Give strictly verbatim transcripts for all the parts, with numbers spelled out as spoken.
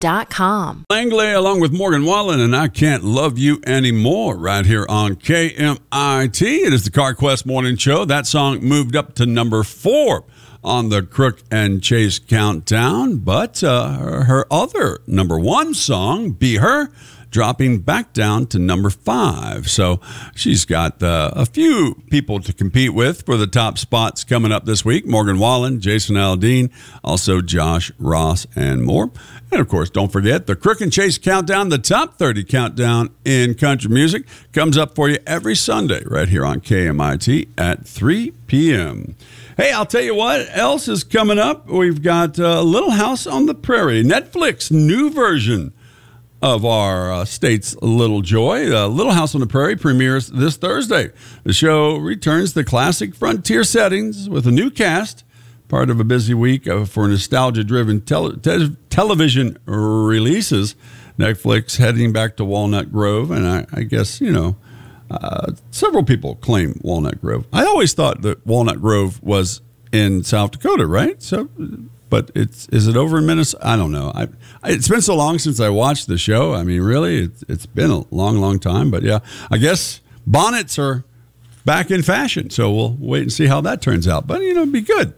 dot com. Langley along with Morgan Wallen and I Can't Love You Anymore right here on K M I T. It is the CarQuest Morning Show. That song moved up to number four on the Crook and Chase countdown, but uh, her, her other number one song, Be Her, dropping back down to number five. So she's got uh, a few people to compete with for the top spots coming up this week. Morgan Wallen, Jason Aldean, also Josh Ross, and more. And, of course, don't forget the Crook and Chase Countdown, the top thirty countdown in country music, comes up for you every Sunday right here on K M I T at three p.m. Hey, I'll tell you what else is coming up. We've got uh, Little House on the Prairie, Netflix new version of our uh, state's Little Joy. Uh, Little House on the Prairie premieres this Thursday. The show returns to classic frontier settings with a new cast, part of a busy week uh, for nostalgia-driven tele- te- television releases. Netflix heading back to Walnut Grove, and I, I guess, you know, uh, several people claim Walnut Grove. I always thought that Walnut Grove was in South Dakota, right? So... But it's is it over in Minnesota? I don't know. I, it's been so long since I watched the show. I mean, really, it's, it's been a long, long time. But yeah, I guess bonnets are back in fashion. So we'll wait and see how that turns out. But, you know, it'd be good.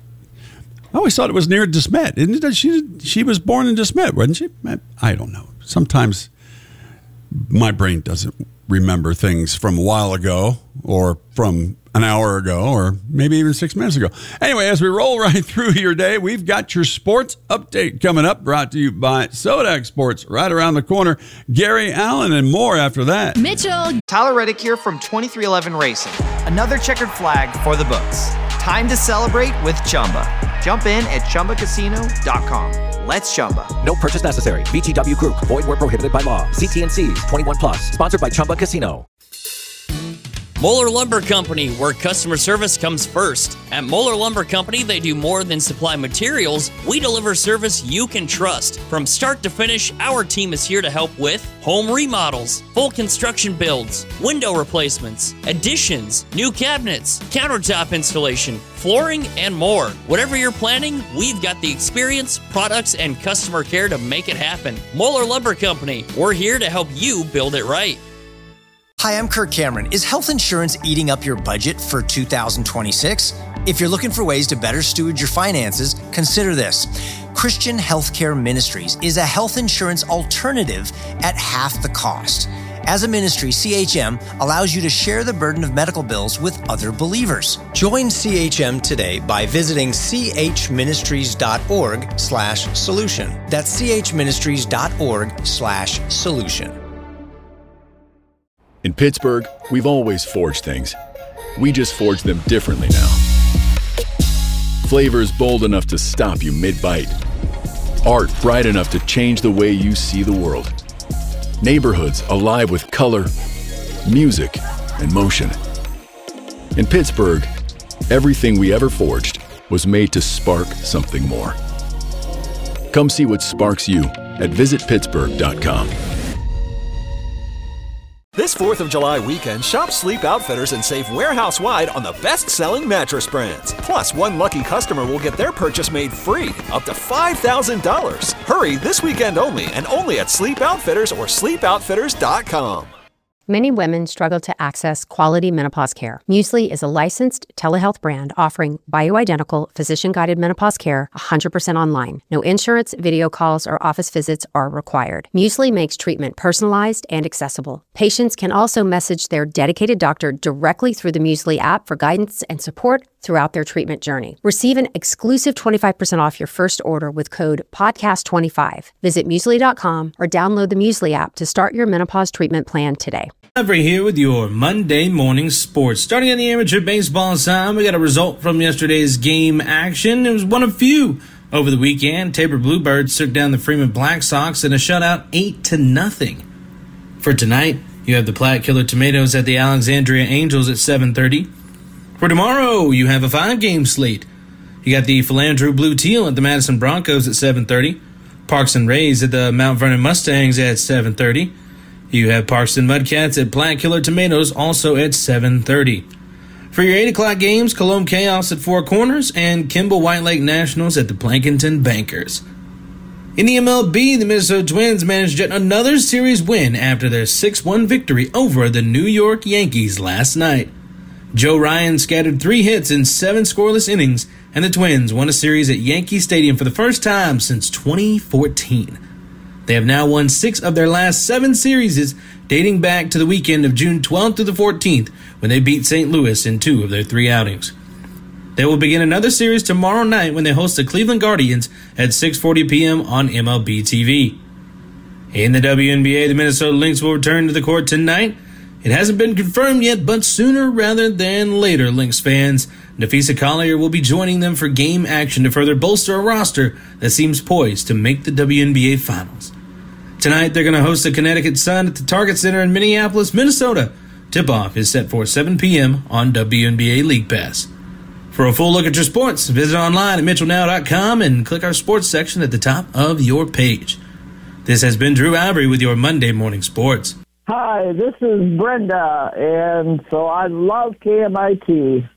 I always thought it was near DeSmet. Isn't it? She, she was born in DeSmet, wasn't she? I don't know. Sometimes my brain doesn't remember things from a while ago or from an hour ago or maybe even six minutes ago. Anyway, as we roll right through your day, we've got your sports update coming up, brought to you by Sodak Sports right around the corner. Gary Allen and more after that. Mitchell. Tyler Reddick here from twenty-three eleven Racing. Another checkered flag for the books. Time to celebrate with Chumba. Jump in at Chumba Casino dot com. Let's Chumba. No purchase necessary. V G W Group. Void where prohibited by law. See T and C's. twenty-one plus. Sponsored by Chumba Casino. Moeller Lumber Company, where customer service comes first. At Moeller Lumber Company, they do more than supply materials. We deliver service you can trust. From start to finish, our team is here to help with home remodels, full construction builds, window replacements, additions, new cabinets, countertop installation, flooring, and more. Whatever you're planning, we've got the experience, products, and customer care to make it happen. Moeller Lumber Company, we're here to help you build it right. Hi, I'm Kirk Cameron. Is health insurance eating up your budget for two thousand twenty-six? If you're looking for ways to better steward your finances, consider this. Christian Healthcare Ministries is a health insurance alternative at half the cost. As a ministry, C H M allows you to share the burden of medical bills with other believers. Join C H M today by visiting chministries.org slash solution. That's chministries.org slash solution. In Pittsburgh, we've always forged things. We just forge them differently now. Flavors bold enough to stop you mid-bite. Art bright enough to change the way you see the world. Neighborhoods alive with color, music, and motion. In Pittsburgh, everything we ever forged was made to spark something more. Come see what sparks you at visit pittsburgh dot com. This fourth of July weekend, shop Sleep Outfitters and save warehouse-wide on the best-selling mattress brands. Plus, one lucky customer will get their purchase made free, up to five thousand dollars. Hurry this weekend only, and only at Sleep Outfitters or sleep outfitters dot com. Many women struggle to access quality menopause care. Muesli is a licensed telehealth brand offering bioidentical, physician-guided menopause care one hundred percent online. No insurance, video calls, or office visits are required. Muesli makes treatment personalized and accessible. Patients can also message their dedicated doctor directly through the Muesli app for guidance and support throughout their treatment journey. Receive an exclusive twenty-five percent off your first order with code podcast twenty-five. Visit muesli dot com or download the Muesli app to start your menopause treatment plan today. Over here with your Monday morning sports. Starting on the amateur baseball side, we got a result from yesterday's game action. It was one of few over the weekend. Tabor Bluebirds took down the Freeman Black Sox in a shutout eight to nothing. For tonight, you have the Platte Killer Tomatoes at the Alexandria Angels at seven thirty. For tomorrow, you have a five-game slate. You got the Philandro Blue Teal at the Madison Broncos at seven thirty. Parks and Rays at the Mount Vernon Mustangs at seven thirty. You have Parkston Mudcats at Platte Killer Tomatoes also at seven thirty. For your eight o'clock games, Cologne Chaos at Four Corners and Kimball White Lake Nationals at the Plankinton Bankers. In the M L B, the Minnesota Twins managed yet another series win after their six one victory over the New York Yankees last night. Joe Ryan scattered three hits in seven scoreless innings, and the Twins won a series at Yankee Stadium for the first time since twenty fourteen. They have now won six of their last seven series, dating back to the weekend of June twelfth through the fourteenth, when they beat Saint Louis in two of their three outings. They will begin another series tomorrow night when they host the Cleveland Guardians at six forty p.m. on M L B T V. In the W N B A, the Minnesota Lynx will return to the court tonight. It hasn't been confirmed yet, but sooner rather than later, Lynx fans, Nafisa Collier will be joining them for game action to further bolster a roster that seems poised to make the W N B A Finals. Tonight, they're going to host the Connecticut Sun at the Target Center in Minneapolis, Minnesota. Tip-off is set for seven p.m. on W N B A League Pass. For a full look at your sports, visit online at mitchell now dot com and click our sports section at the top of your page. This has been Drew Avery with your Monday Morning Sports. Hi, this is Brenda, and so I love K M I T.